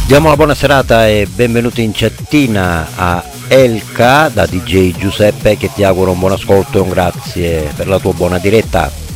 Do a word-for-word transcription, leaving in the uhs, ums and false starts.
Diamo la buona serata e benvenuti in chattina a Elka da D J Giuseppe, che ti auguro un buon ascolto e un grazie per la tua buona diretta.